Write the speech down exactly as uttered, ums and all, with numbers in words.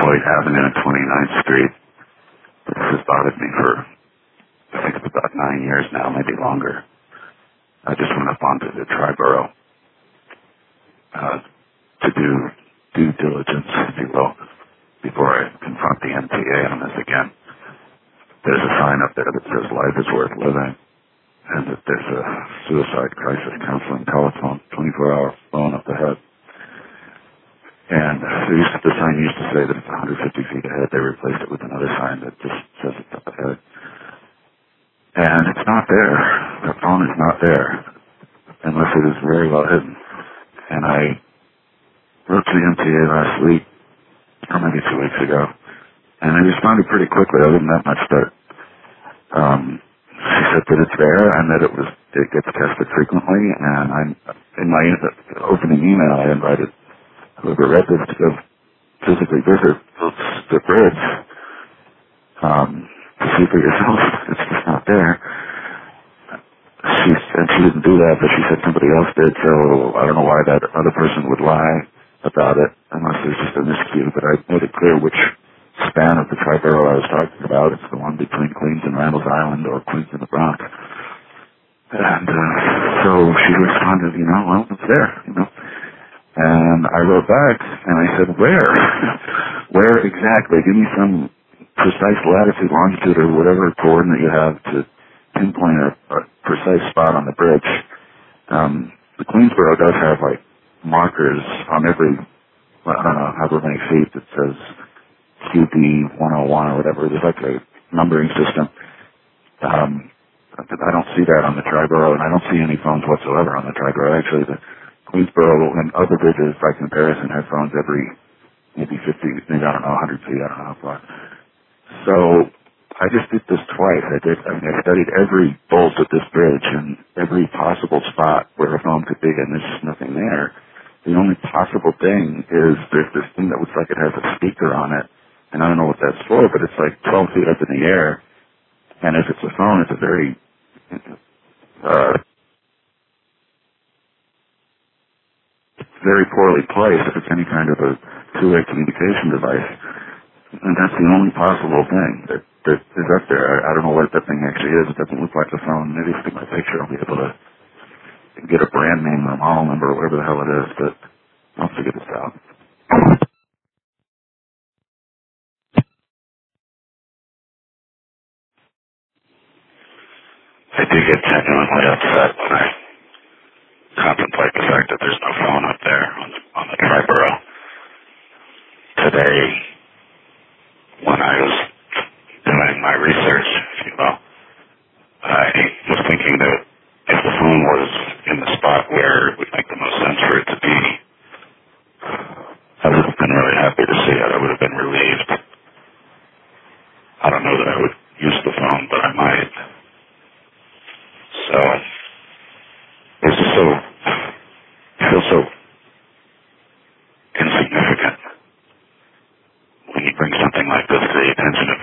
Floyd Avenue and twenty-ninth Street. This has bothered me for, I think it's about nine years now, maybe longer. I just went up onto the Triborough uh, to do due diligence, if you will, before I confront the M T A on this again. There's a sign up there that says life is worth living, and that there's a suicide crisis counseling telephone, twenty-four hour phone up ahead. And there used to, the sign used to say that it's one hundred fifty feet ahead. They replaced it with another sign that just says it's up ahead. And it's not there. The phone is not there, unless it is very well hidden. And I wrote to the M T A last week, or maybe two weeks ago, and they responded pretty quickly. I wasn't that much start. Um, she said that it's there and that it was it gets tested frequently. And I'm in my opening email, I invited whoever read this to go physically visit the bridge um, to see for yourself. It's just not there. She and she didn't do that, but she said somebody else did. So I don't know why that other person would lie about it, unless there's just a miscue. But I made it clear which span of the Triborough I was talking about. It's the one between Queens and Randall's Island, or Queens and the Bronx. And uh, so she responded, you know, well, it's there, you know. And I wrote back, and I said, where? Where exactly? Give me some precise latitude, longitude, or whatever coordinate you have to pinpoint a, a precise spot on the bridge. Um, the Queensboro does have, like, markers on every, well, I don't know, however many feet that says Q B one oh one or whatever. There's like a numbering system. Um, I don't see that on the Triborough, and I don't see any phones whatsoever on the Triborough. Actually, the Queensboro and other bridges, by comparison, have phones every maybe fifty, maybe, I don't know, one hundred feet, I don't know how far. So I just did this twice. I did, I mean, I studied every bolt of this bridge and every possible spot where a phone could be, and there's just nothing there. The only possible thing is there's this thing that looks like it has a speaker on it, and I don't know what that's for, but it's like twelve feet up in the air, and if it's a phone, it's a very, uh, very poorly placed if it's any kind of a two-way communication device. And that's the only possible thing that, that is up there. I, I don't know what that thing actually is. It doesn't look like a phone. Maybe if I take my picture, I'll be able to get a brand name or a model number or whatever the hell it is, but I'll figure this out. I do get genuinely upset when I contemplate the fact that there's no phone up there on the, on the Triborough. Today, when I was doing my research, if you will, I was thinking that if the phone was in the spot where it would make the most sense for it to be, I would have been really happy to see it. I would have been relieved. I don't know that I would use the phone, but I might. So, it's just so, it feels so insignificant when you bring something like this to the attention of